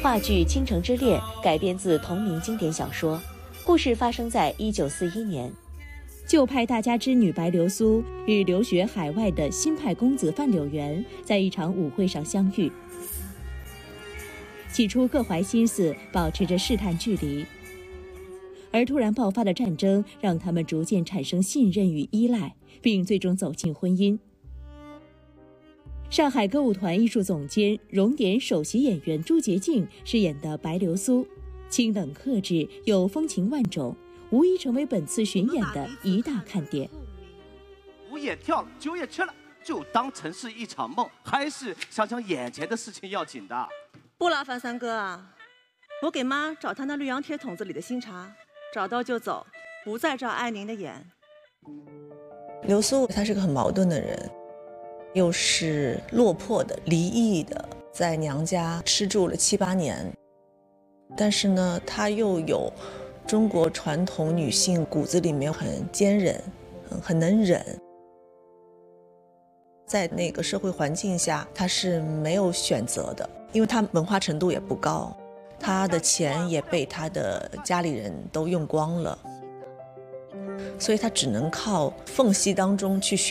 话剧《倾城之恋》改编自同名经典小说，故事发生在1941年。旧派大家之女白流苏与留学海外的新派公子范柳原在一场舞会上相遇。起初各怀心思，保持着试探距离，而突然爆发的战争让他们逐渐产生信任与依赖，并最终走进婚姻。上海歌舞团艺术总监、熔点首席演员朱洁静饰演的白流苏，清冷克制又风情万种，无疑成为本次巡演的一大看点。 舞也跳了，酒也吃了，就当成是一场梦，还是想想眼前的事情要紧的。 不劳烦三哥啊，我给妈找她那绿洋铁桶子里的新茶，找到就走，不再照爱您的眼。 流苏她是个很矛盾的人，又是落魄的、离异的，在娘家吃住了7、8年，但是呢，她又有中国传统女性骨子里面很坚韧、很能忍。在那个社会环境下，她是没有选择的，因为她文化程度也不高，她的钱也被她的家里人都用光了，所以她只能靠缝隙当中去